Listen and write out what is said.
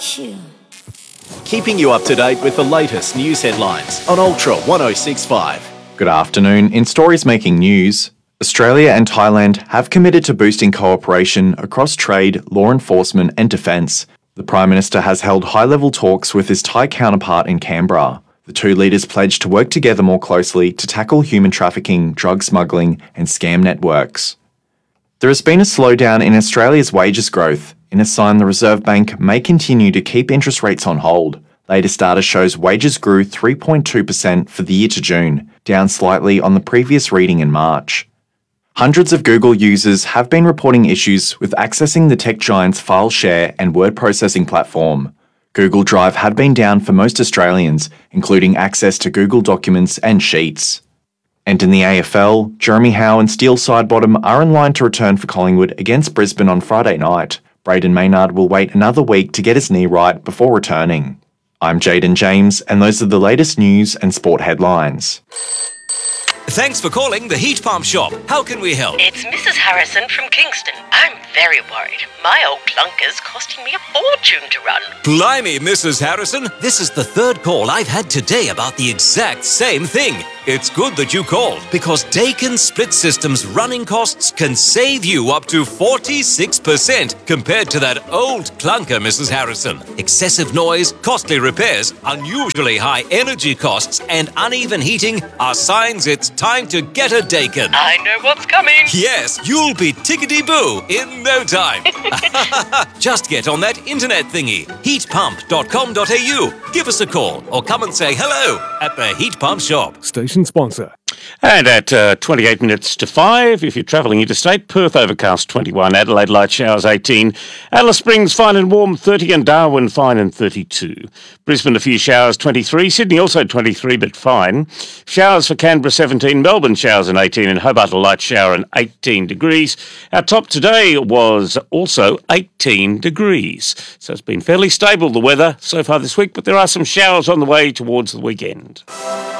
about you. Keeping you up to date with the latest news headlines on Ultra 1065. Good afternoon. In stories making news, Australia and Thailand have committed to boosting cooperation across trade, law enforcement and defence. The Prime Minister has held high-level talks with his Thai counterpart in Canberra. The two leaders pledged to work together more closely to tackle human trafficking, drug smuggling and scam networks. There has been a slowdown in Australia's wages growth, in a sign the Reserve Bank may continue to keep interest rates on hold. Latest data shows wages grew 3.2% for the year to June, down slightly on the previous reading in March. Hundreds of Google users have been reporting issues with accessing the tech giant's file share and word processing platform. Google Drive had been down for most Australians, including access to Google Documents and Sheets. And in the AFL, Jeremy Howe and Steele Sidebottom are in line to return for Collingwood against Brisbane on Friday night. Braden Maynard will wait another week to get his knee right before returning. I'm Jaden James, and those are the latest news and sport headlines. Thanks for calling the Heat Pump Shop. How can we help? It's Mrs. Harrison from Kingston. I'm very worried. My old clunker's costing me a fortune to run. Blimey, Mrs. Harrison. This is the third call I've had today about the exact same thing. It's good that you called, because Daikin Split System's running costs can save you up to 46% compared to that old clunker, Mrs. Harrison. Excessive noise, costly repairs, unusually high energy costs, and uneven heating are signs it's time to get a Daikin. I know what's coming. Yes, you'll be tickety-boo in no time. Just get on that internet thingy, heatpump.com.au. Give us a call or come and say hello at the Heat Pump Shop. Station sponsor. And at 28 minutes to 5, if you're travelling interstate, Perth overcast 21, Adelaide light showers 18, Alice Springs fine and warm 30, and Darwin fine and 32. Brisbane a few showers 23, Sydney also 23 but fine. Showers for Canberra 17, Melbourne showers and 18, and Hobart a light shower and 18 degrees. Our top today was also 18 degrees. So it's been fairly stable, the weather, so far this week, but there are some showers on the way towards the weekend.